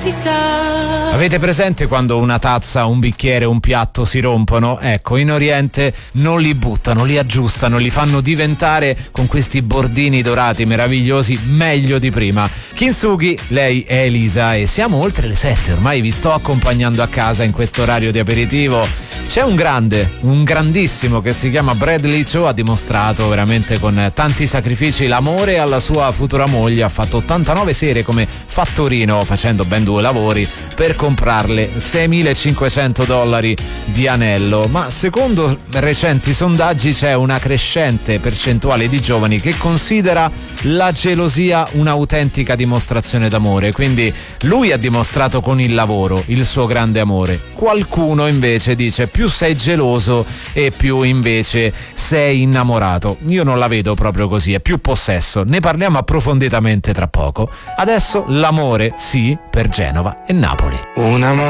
Avete presente quando una tazza, un bicchiere, un piatto si rompono? Ecco, in Oriente non li buttano, li aggiustano, li fanno diventare con questi bordini dorati meravigliosi meglio di prima. Kintsugi, lei è Elisa e siamo oltre le 7, ormai vi sto accompagnando a casa in questo orario di aperitivo. C'è un grande, un grandissimo che si chiama Bradley Cho, ha dimostrato veramente con tanti sacrifici l'amore alla sua futura moglie, ha fatto 89 sere come fattorino facendo ben 2 lavori per comprarle $6.500 di anello, ma secondo recenti sondaggi c'è una crescente percentuale di giovani che considera la gelosia un'autentica dimostrazione d'amore, quindi lui ha dimostrato con il lavoro il suo grande amore. Qualcuno invece dice più sei geloso e più invece sei innamorato. Io non la vedo proprio così, è più possesso. Ne parliamo approfonditamente tra poco. Adesso l'amore sì per Genova e Napoli. Un amore